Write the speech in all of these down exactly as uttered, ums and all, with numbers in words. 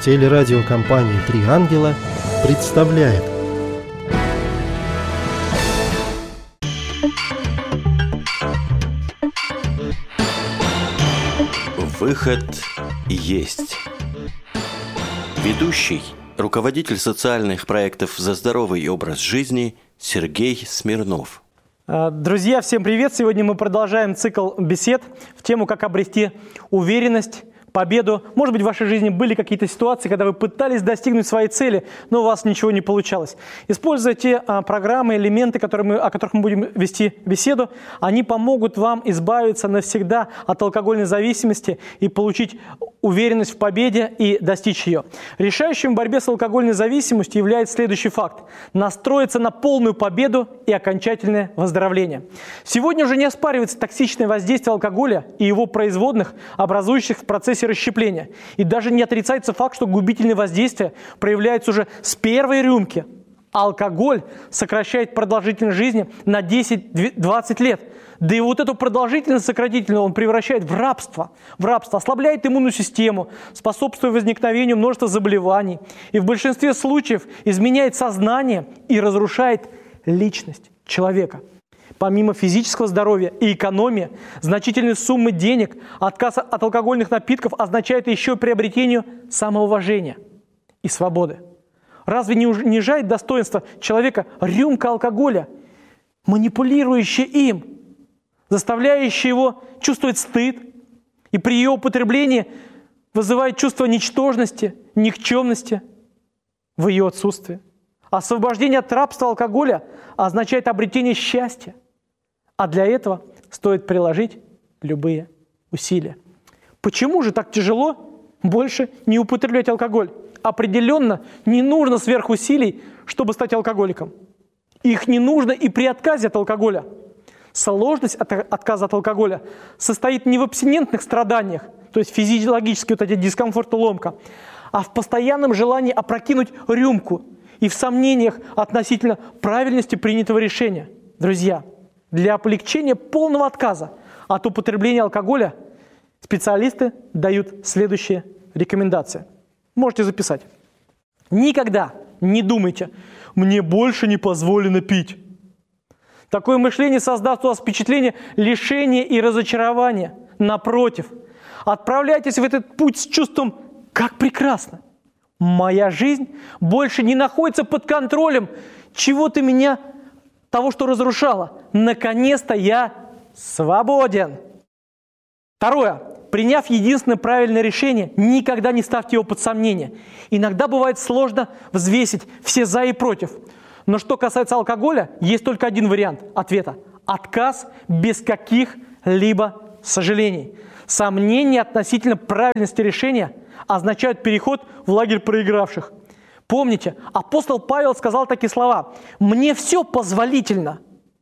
Телерадиокомпания «Три ангела» представляет. Выход есть. Ведущий, руководитель социальных проектов «За здоровый образ жизни» Сергей Смирнов. Друзья, всем привет! Сегодня мы продолжаем цикл бесед в тему «Как обрести уверенность, победу». Может быть, в вашей жизни были какие-то ситуации, когда вы пытались достигнуть своей цели, но у вас ничего не получалось. Используя те а, программы, элементы, которые мы, о которых мы будем вести беседу, они помогут вам избавиться навсегда от алкогольной зависимости и получить уверенность в победе и достичь ее. Решающим в борьбе с алкогольной зависимостью является следующий факт – настроиться на полную победу и окончательное выздоровление. Сегодня уже не оспаривается токсичное воздействие алкоголя и его производных, образующих в процессе расщепления. И даже не отрицается факт, что губительное воздействие проявляется уже с первой рюмки. Алкоголь сокращает продолжительность жизни на десять-двадцать лет. Да и вот эту продолжительность сократительную он превращает в рабство. В рабство ослабляет иммунную систему, способствуя возникновению множества заболеваний. И в большинстве случаев изменяет сознание и разрушает личность человека. Помимо физического здоровья и экономии, значительные суммы денег, отказ от алкогольных напитков означает еще приобретение самоуважения и свободы. Разве не унижает достоинство человека рюмка алкоголя, манипулирующая им, заставляющая его чувствовать стыд, и при ее употреблении вызывает чувство ничтожности, никчемности в ее отсутствии? Освобождение от рабства алкоголя означает обретение счастья, а для этого стоит приложить любые усилия. Почему же так тяжело больше не употреблять алкоголь? Определенно не нужно сверхусилий, чтобы стать алкоголиком. Их не нужно и при отказе от алкоголя. Сложность от отказа от алкоголя состоит не в абстинентных страданиях, то есть физиологические вот эти дискомфорт и ломка, а в постоянном желании опрокинуть рюмку и в сомнениях относительно правильности принятого решения. Друзья, для облегчения полного отказа от употребления алкоголя специалисты дают следующие рекомендации. Можете записать. Никогда не думайте: «мне больше не позволено пить». Такое мышление создаст у вас впечатление лишения и разочарования. Напротив, отправляйтесь в этот путь с чувством «как прекрасно! Моя жизнь больше не находится под контролем чего-то меня, того, что разрушало. Наконец-то я свободен». Второе. Приняв единственное правильное решение, никогда не ставьте его под сомнение. Иногда бывает сложно взвесить все «за» и «против». Но что касается алкоголя, есть только один вариант ответа – отказ без каких-либо сожалений. Сомнения относительно правильности решения означают переход в лагерь проигравших. Помните, апостол Павел сказал такие слова: «Мне все позволительно,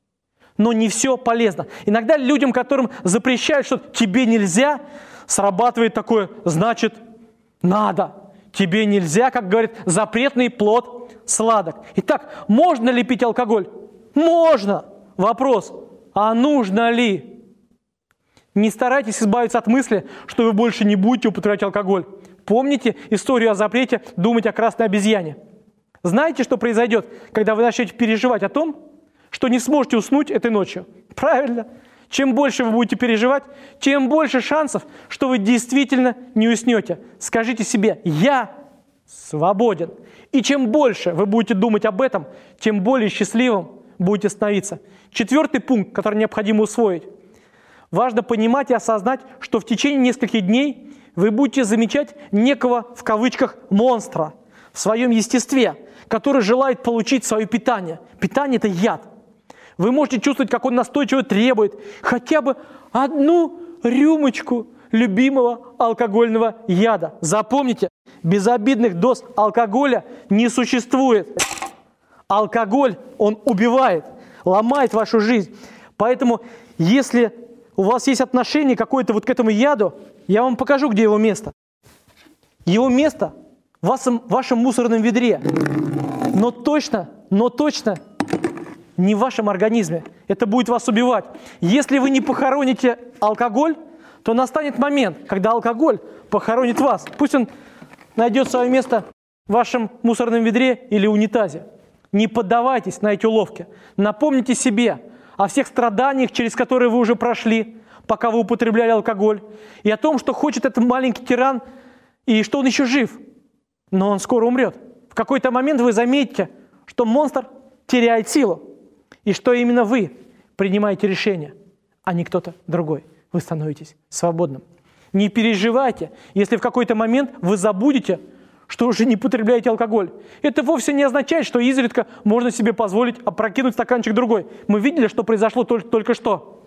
но не все полезно». Иногда людям, которым запрещают, что тебе нельзя, срабатывает такое: значит, надо. Тебе нельзя, как говорит, запретный плод сладок. Итак, можно ли пить алкоголь? Можно. Вопрос: а нужно ли? Не старайтесь избавиться от мысли, что вы больше не будете употреблять алкоголь. Помните историю о запрете думать о красной обезьяне? Знаете, что произойдет, когда вы начнете переживать о том, что не сможете уснуть этой ночью? Правильно. Чем больше вы будете переживать, тем больше шансов, что вы действительно не уснете. Скажите себе: «Я свободен». И чем больше вы будете думать об этом, тем более счастливым будете становиться. Четвертый пункт, который необходимо усвоить. Важно понимать и осознать, что в течение нескольких дней вы будете замечать некого, в кавычках, монстра в своем естестве, который желает получить свое питание. Питание – это яд. Вы можете чувствовать, как он настойчиво требует хотя бы одну рюмочку любимого алкогольного яда. Запомните, безобидных доз алкоголя не существует. Алкоголь, он убивает, ломает вашу жизнь. Поэтому, если у вас есть отношение какое-то вот к этому яду, я вам покажу, где его место. Его место в вашем, в вашем мусорном ведре. Но точно, но точно не в вашем организме. Это будет вас убивать. Если вы не похороните алкоголь, то настанет момент, когда алкоголь похоронит вас. Пусть он найдет свое место в вашем мусорном ведре или унитазе. Не поддавайтесь на эти уловки. Напомните себе о всех страданиях, через которые вы уже прошли, пока вы употребляли алкоголь, и о том, что хочет этот маленький тиран, и что он еще жив, но он скоро умрет. В какой-то момент вы заметите, что монстр теряет силу, и что именно вы принимаете решение, а не кто-то другой. Вы становитесь свободным. Не переживайте, если в какой-то момент вы забудете, что уже не потребляете алкоголь. Это вовсе не означает, что изредка можно себе позволить опрокинуть стаканчик другой. Мы видели, что произошло только, только что.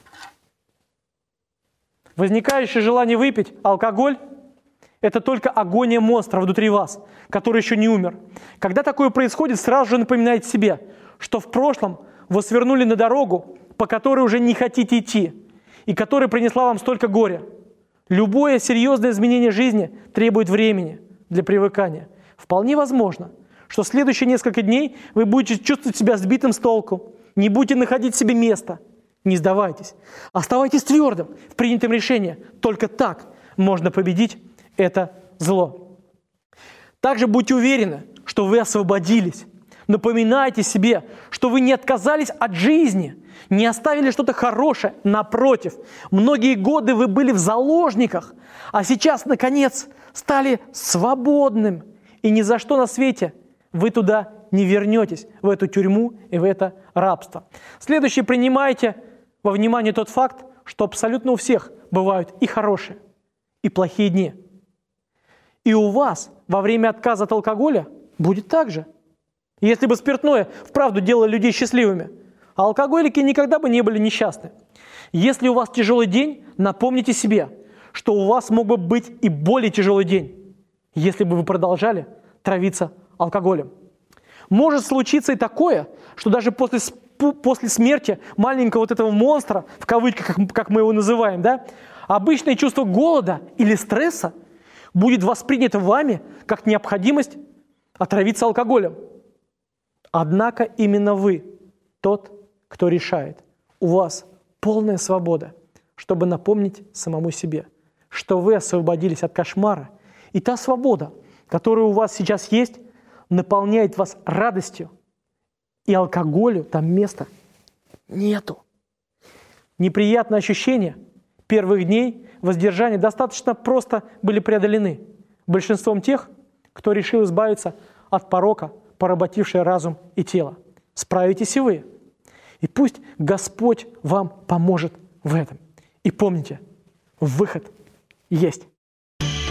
Возникающее желание выпить алкоголь – это только агония монстра внутри вас, который еще не умер. Когда такое происходит, сразу же напоминайте себе, что в прошлом вы свернули на дорогу, по которой уже не хотите идти, и которая принесла вам столько горя. Любое серьезное изменение жизни требует времени для привыкания. Вполне возможно, что в следующие несколько дней вы будете чувствовать себя сбитым с толку, не будете находить себе места. Не сдавайтесь. Оставайтесь твердым в принятом решении. Только так можно победить это зло. Также будьте уверены, что вы освободились. Напоминайте себе, что вы не отказались от жизни, не оставили что-то хорошее. Напротив, многие годы вы были в заложниках, а сейчас, наконец, стали свободным. И ни за что на свете вы туда не вернетесь, в эту тюрьму и в это рабство. Следующее, принимайте во внимание тот факт, что абсолютно у всех бывают и хорошие, и плохие дни. И у вас во время отказа от алкоголя будет так же. Если бы спиртное вправду делало людей счастливыми, а алкоголики никогда бы не были несчастны. Если у вас тяжелый день, напомните себе, что у вас мог бы быть и более тяжелый день, если бы вы продолжали травиться алкоголем. Может случиться и такое, что даже после, после смерти маленького вот этого монстра, в кавычках, как, как мы его называем, да, обычное чувство голода или стресса будет воспринято вами как необходимость отравиться алкоголем. Однако именно вы тот, кто решает. У вас полная свобода, чтобы напомнить самому себе, что вы освободились от кошмара. И та свобода, которая у вас сейчас есть, наполняет вас радостью, и алкоголю там места нету. Неприятные ощущения первых дней воздержания достаточно просто были преодолены большинством тех, кто решил избавиться от порока, поработивший разум и тело. Справитесь и вы. И пусть Господь вам поможет в этом. И помните, выход есть.